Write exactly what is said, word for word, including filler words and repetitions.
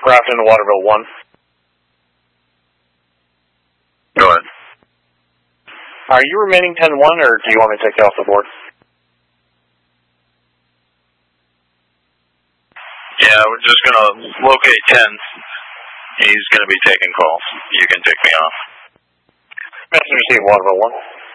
Craft into Waterville one. Go ahead. Are you remaining ten one, or do you want me to take you off the board? Yeah, we're just going to locate ten. He's going to be taking calls. You can take me off. Message received, Waterville one.